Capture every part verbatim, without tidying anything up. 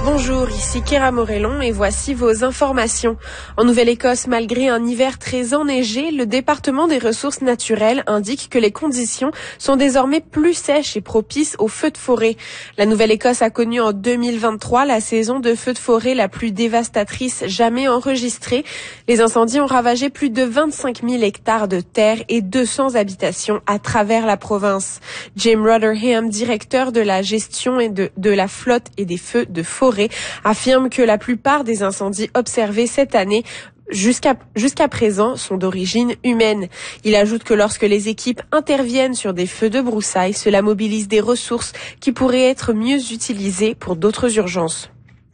Bonjour, ici Kéra Morellon et voici vos informations. En Nouvelle-Écosse, malgré un hiver très enneigé, le département des ressources naturelles indique que les conditions sont désormais plus sèches et propices aux feux de forêt. La Nouvelle-Écosse a connu en deux mille vingt-trois la saison de feux de forêt la plus dévastatrice jamais enregistrée. Les incendies ont ravagé plus de vingt-cinq mille hectares de terre et deux cents habitations à travers la province. Jim Rotherham, directeur de la gestion et de, de la flotte et des feux de forêt, affirme que la plupart des incendies observés cette année jusqu'à jusqu'à présent sont d'origine humaine. Il ajoute que lorsque les équipes interviennent sur des feux de broussailles, cela mobilise des ressources qui pourraient être mieux utilisées pour d'autres urgences.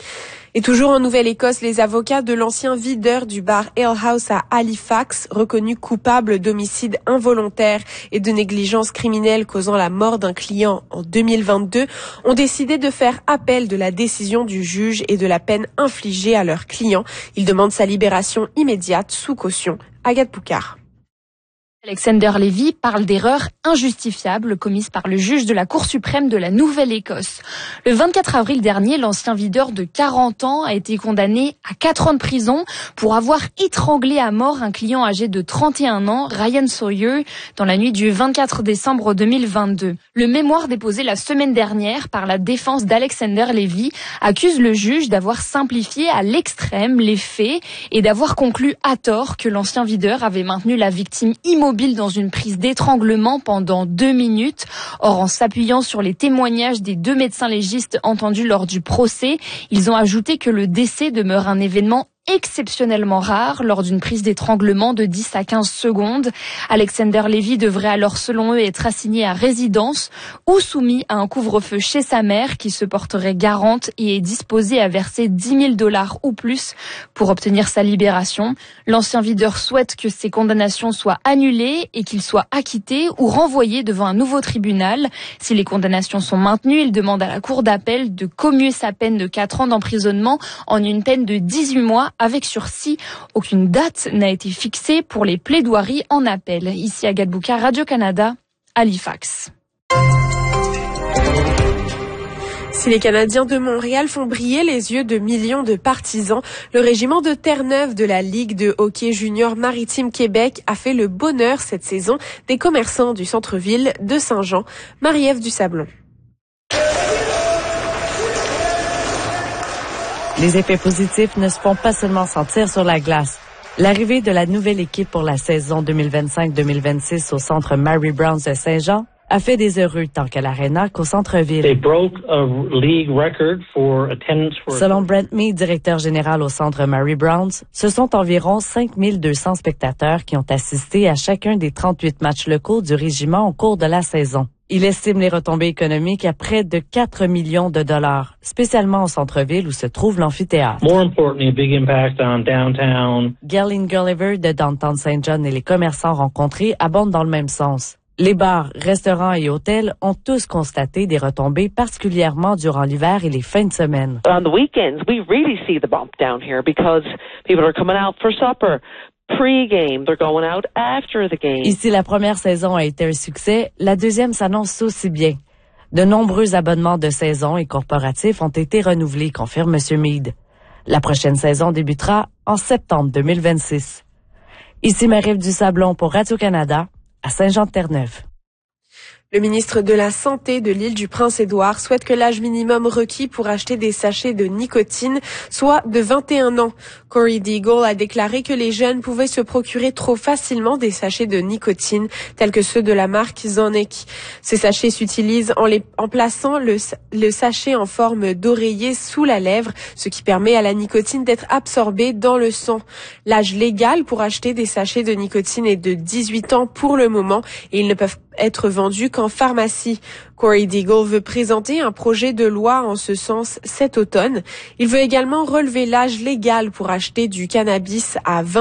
Et toujours en Nouvelle-Écosse, les avocats de l'ancien videur du bar Ale House à Halifax, reconnu coupable d'homicide involontaire et de négligence criminelle causant la mort d'un client en deux mille vingt-deux, ont décidé de faire appel de la décision du juge et de la peine infligée à leur client. Ils demandent sa libération immédiate sous caution. Agathe Poucard. Alexander Levy parle d'erreurs injustifiables commises par le juge de la Cour suprême de la Nouvelle-Écosse. Le vingt-quatre avril dernier, l'ancien videur de quarante ans a été condamné à quatre ans de prison pour avoir étranglé à mort un client âgé de trente et un ans, Ryan Sawyer, dans la nuit du vingt-quatre décembre deux mille vingt-deux. Le mémoire déposé la semaine dernière par la défense d'Alexander Levy accuse le juge d'avoir simplifié à l'extrême les faits et d'avoir conclu à tort que l'ancien videur avait maintenu la victime immobile dans une prise d'étranglement pendant deux minutes. Or, en s'appuyant sur les témoignages des deux médecins légistes entendus lors du procès, ils ont ajouté que le décès demeure un événement exceptionnellement rare lors d'une prise d'étranglement de dix à quinze secondes. Alexander Levy devrait alors, selon eux, être assigné à résidence ou soumis à un couvre-feu chez sa mère qui se porterait garante et est disposée à verser dix mille dollars ou plus pour obtenir sa libération. L'ancien videur souhaite que ces condamnations soient annulées et qu'il soit acquitté ou renvoyé devant un nouveau tribunal. Si les condamnations sont maintenues, il demande à la cour d'appel de commuer sa peine de quatre ans d'emprisonnement en une peine de dix-huit mois avec sursis. Aucune date n'a été fixée pour les plaidoiries en appel. Ici Agathe Poucard, Radio-Canada, Halifax. Si les Canadiens de Montréal font briller les yeux de millions de partisans, le régiment de Terre-Neuve de la Ligue de hockey junior maritime Québec a fait le bonheur cette saison des commerçants du centre-ville de Saint-Jean. Marie-Ève Dusablon. Les effets positifs ne se font pas seulement sentir sur la glace. L'arrivée de la nouvelle équipe pour la saison deux mille vingt-cinq deux mille vingt-six au centre Mary Browns de Saint-Jean a fait des heureux tant qu'à l'Arena qu'au centre-ville. Selon Brent Mead, directeur général au centre Mary Browns, ce sont environ cinq mille deux cents spectateurs qui ont assisté à chacun des trente-huit matchs locaux du régiment au cours de la saison. Il estime les retombées économiques à près de quatre millions de dollars, spécialement au centre-ville où se trouve l'amphithéâtre. More importantly, a big impact on downtown. Galen Gulliver de Downtown Saint John et les commerçants rencontrés abondent dans le même sens. Les bars, restaurants et hôtels ont tous constaté des retombées, particulièrement durant l'hiver et les fins de semaine. On the weekends, we really see the bump down here because people are coming out for supper. Pre-game, they're going out after the game. Ici, la première saison a été un succès, la deuxième s'annonce aussi bien. De nombreux abonnements de saison et corporatifs ont été renouvelés, confirme M. Mead. La prochaine saison débutera en septembre deux mille vingt-six. Ici Marie-Ève Dusablon pour Radio-Canada, à Saint-Jean-de-Terre-Neuve. Le ministre de la Santé de l'île du Prince-Édouard souhaite que l'âge minimum requis pour acheter des sachets de nicotine soit de vingt et un ans. Corey Deagle a déclaré que les jeunes pouvaient se procurer trop facilement des sachets de nicotine, tels que ceux de la marque Zonic. Ces sachets s'utilisent en, les, en plaçant le, le sachet en forme d'oreiller sous la lèvre, ce qui permet à la nicotine d'être absorbée dans le sang. L'âge légal pour acheter des sachets de nicotine est de dix-huit ans pour le moment et ils ne peuvent être vendus qu'en pharmacie. Corey Deagle veut présenter un projet de loi en ce sens cet automne. Il veut également relever l'âge légal pour acheter du cannabis à vingt